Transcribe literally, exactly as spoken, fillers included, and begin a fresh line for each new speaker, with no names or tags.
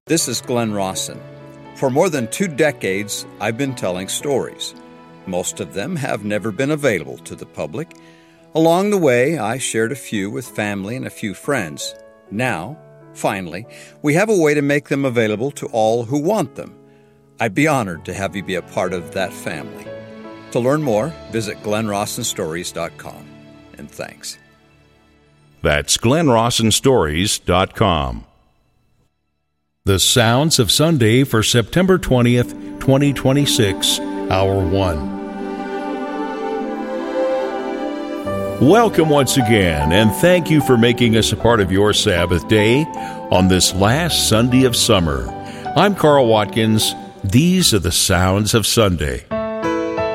This is Glenn Rawson. For more than two decades, I've been telling stories. Most of them have never been available to the public. Along the way, I shared a few with family and a few friends. Now, finally, we have a way to make them available to all who want them. I'd be honored to have you be a part of that family. To learn more, visit glenn rawson stories dot com. And thanks.
That's glenn rawson stories dot com. The Sounds of Sunday for September twentieth, twenty twenty-six, Hour one. Welcome once again, and thank you for making us a part of your Sabbath day on this last Sunday of summer. I'm Carl Watkins. These are the Sounds of Sunday.